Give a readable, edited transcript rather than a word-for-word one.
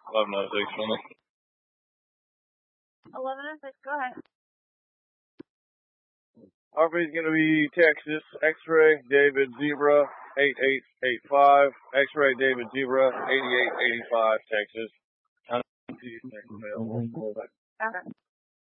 1106, Finley. 1106, go ahead. RV is going to be Texas, X-Ray, David, Zebra, 8885, X-Ray, David, Zebra, 8885, Texas. Okay.